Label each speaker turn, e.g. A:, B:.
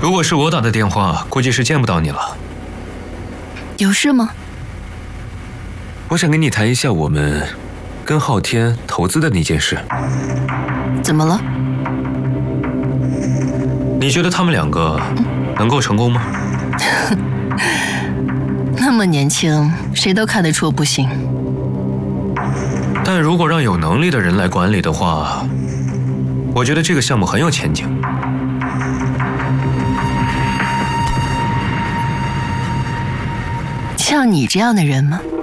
A: 如果是我打的电话，估计是见不到你了。
B: 有事吗？
A: 我想跟你谈一下我们跟昊天投资的那件事。
B: 怎么了？
A: 你觉得他们两个能够成功吗？
B: 那么年轻，谁都看得出不行。
A: 但如果让有能力的人来管理的话，我觉得这个项目很有前景。
B: 像你这样的人吗？